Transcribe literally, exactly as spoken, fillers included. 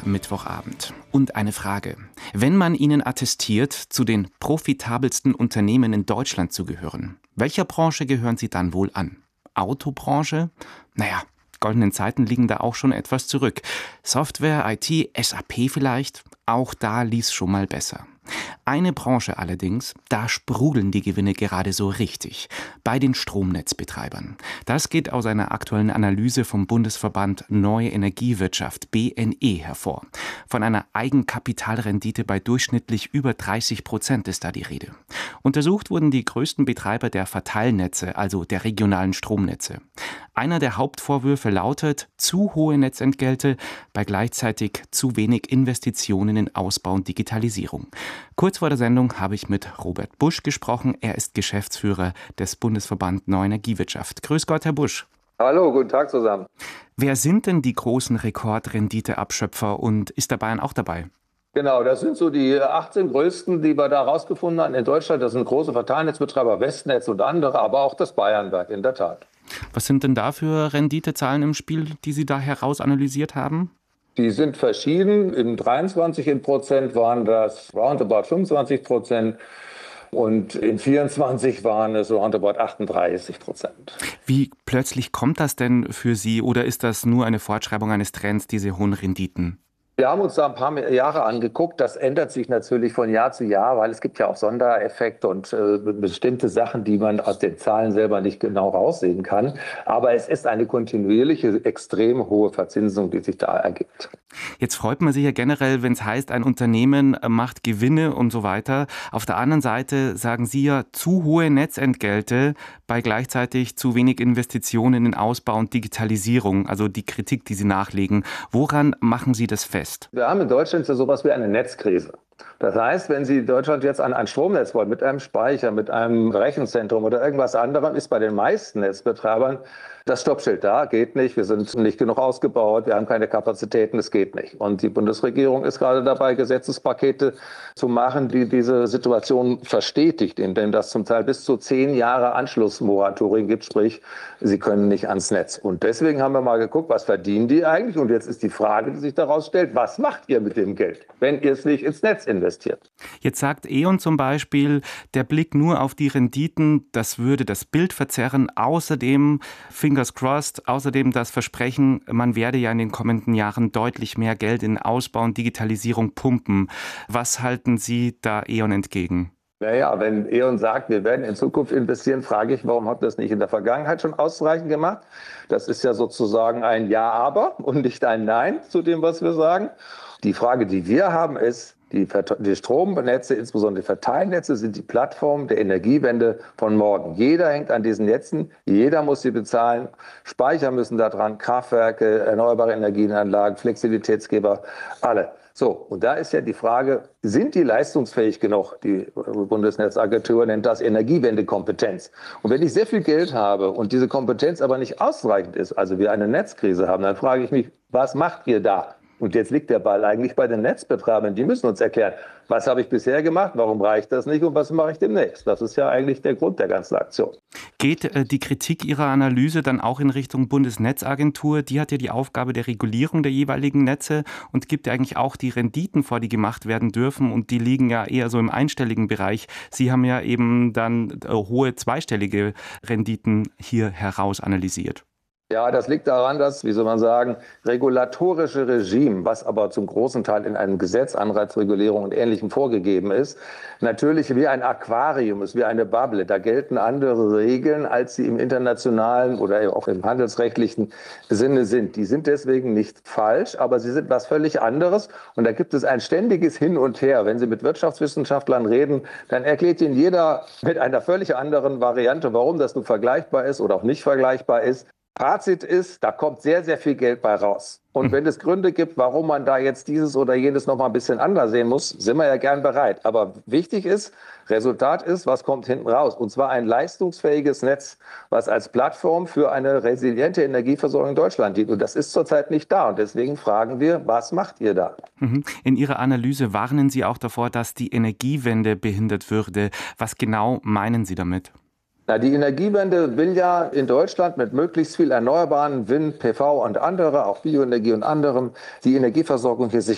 Mittwochabend. Und eine Frage. Wenn man Ihnen attestiert, zu den profitabelsten Unternehmen in Deutschland zu gehören, welcher Branche gehören Sie dann wohl an? Autobranche? Naja, goldenen Zeiten liegen da auch schon etwas zurück. Software, I T, S A P vielleicht? Auch da lief's schon mal besser. Eine Branche allerdings, da sprudeln die Gewinne gerade so richtig, bei den Stromnetzbetreibern. Das geht aus einer aktuellen Analyse vom Bundesverband Neue Energiewirtschaft, B N E, hervor. Von einer Eigenkapitalrendite bei durchschnittlich über dreißig Prozent ist da die Rede. Untersucht wurden die größten Betreiber der Verteilnetze, also der regionalen Stromnetze. Einer der Hauptvorwürfe lautet, zu hohe Netzentgelte bei gleichzeitig zu wenig Investitionen in Ausbau und Digitalisierung. Kurz vor der Sendung habe ich mit Robert Busch gesprochen. Er ist Geschäftsführer des Bundesverband Neue Energiewirtschaft. Grüß Gott, Herr Busch. Hallo, guten Tag zusammen. Wer sind denn die großen Rekordrenditeabschöpfer und ist der Bayern auch dabei? Genau, das sind so die achtzehn größten, die wir da rausgefunden haben in Deutschland. Das sind große Verteilnetzbetreiber, Westnetz und andere, aber auch das Bayernwerk, in der Tat. Was sind denn da für Renditezahlen im Spiel, die Sie da herausanalysiert haben? Die sind verschieden. In dreiundzwanzig in Prozent waren das roundabout fünfundzwanzig Prozent und in vierundzwanzig waren es roundabout achtunddreißig Prozent. Wie plötzlich kommt das denn für Sie oder ist das nur eine Fortschreibung eines Trends, diese hohen Renditen? Wir haben uns da ein paar Jahre angeguckt. Das ändert sich natürlich von Jahr zu Jahr, weil es gibt ja auch Sondereffekte und äh, bestimmte Sachen, die man aus den Zahlen selber nicht genau raussehen kann. Aber es ist eine kontinuierliche, extrem hohe Verzinsung, die sich da ergibt. Jetzt freut man sich ja generell, wenn es heißt, ein Unternehmen macht Gewinne und so weiter. Auf der anderen Seite sagen Sie ja, zu hohe Netzentgelte bei gleichzeitig zu wenig Investitionen in Ausbau und Digitalisierung, also die Kritik, die Sie nachlegen. Woran machen Sie das fest? Wir haben in Deutschland so etwas wie eine Netzkrise. Das heißt, wenn Sie Deutschland jetzt an ein Stromnetz wollen, mit einem Speicher, mit einem Rechenzentrum oder irgendwas anderem, ist bei den meisten Netzbetreibern das Stoppschild da, geht nicht, wir sind nicht genug ausgebaut, wir haben keine Kapazitäten, es geht nicht. Und die Bundesregierung ist gerade dabei, Gesetzespakete zu machen, die diese Situation verstetigt, indem das zum Teil bis zu zehn Jahre Anschlussmoratorien gibt, sprich, sie können nicht ans Netz. Und deswegen haben wir mal geguckt, was verdienen die eigentlich? Und jetzt ist die Frage, die sich daraus stellt, was macht ihr mit dem Geld, wenn ihr es nicht ins Netz investiert? Jetzt sagt E.ON zum Beispiel, der Blick nur auf die Renditen, das würde das Bild verzerren. Außerdem, fingers crossed, außerdem das Versprechen, man werde ja in den kommenden Jahren deutlich mehr Geld in Ausbau und Digitalisierung pumpen. Was halten Sie da E.ON entgegen? Naja, wenn E.ON sagt, wir werden in Zukunft investieren, frage ich, warum hat das nicht in der Vergangenheit schon ausreichend gemacht? Das ist ja sozusagen ein Ja, aber und nicht ein Nein zu dem, was wir sagen. Die Frage, die wir haben, ist, die, die Stromnetze, insbesondere die Verteilnetze, sind die Plattform der Energiewende von morgen. Jeder hängt an diesen Netzen, jeder muss sie bezahlen. Speicher müssen da dran, Kraftwerke, erneuerbare Energienanlagen, Flexibilitätsgeber, alle. So, und da ist ja die Frage, sind die leistungsfähig genug? Die Bundesnetzagentur nennt das Energiewendekompetenz. Und wenn ich sehr viel Geld habe und diese Kompetenz aber nicht ausreichend ist, also wir eine Netzkrise haben, dann frage ich mich, was macht ihr da? Und jetzt liegt der Ball eigentlich bei den Netzbetreibern. Die müssen uns erklären, was habe ich bisher gemacht, warum reicht das nicht und was mache ich demnächst. Das ist ja eigentlich der Grund der ganzen Aktion. Geht äh, die Kritik Ihrer Analyse dann auch in Richtung Bundesnetzagentur? Die hat ja die Aufgabe der Regulierung der jeweiligen Netze und gibt ja eigentlich auch die Renditen vor, die gemacht werden dürfen. Und die liegen ja eher so im einstelligen Bereich. Sie haben ja eben dann äh, hohe zweistellige Renditen hier heraus analysiert. Ja, das liegt daran, dass, wie soll man sagen, regulatorische Regime, was aber zum großen Teil in einem Gesetz, Anreizregulierung und Ähnlichem vorgegeben ist, natürlich wie ein Aquarium ist, wie eine Bubble. Da gelten andere Regeln, als sie im internationalen oder auch im handelsrechtlichen Sinne sind. Die sind deswegen nicht falsch, aber sie sind was völlig anderes. Und da gibt es ein ständiges Hin und Her. Wenn Sie mit Wirtschaftswissenschaftlern reden, dann erklärt Ihnen jeder mit einer völlig anderen Variante, warum das nun vergleichbar ist oder auch nicht vergleichbar ist. Fazit ist, da kommt sehr, sehr viel Geld bei raus. Und wenn es Gründe gibt, warum man da jetzt dieses oder jenes noch mal ein bisschen anders sehen muss, sind wir ja gern bereit. Aber wichtig ist, Resultat ist, was kommt hinten raus? Und zwar ein leistungsfähiges Netz, was als Plattform für eine resiliente Energieversorgung in Deutschland dient. Und das ist zurzeit nicht da. Und deswegen fragen wir, was macht ihr da? In Ihrer Analyse warnen Sie auch davor, dass die Energiewende behindert würde. Was genau meinen Sie damit? Na, die Energiewende will ja in Deutschland mit möglichst viel erneuerbaren Wind, P V und andere, auch Bioenergie und anderem, die Energieversorgung hier sichern.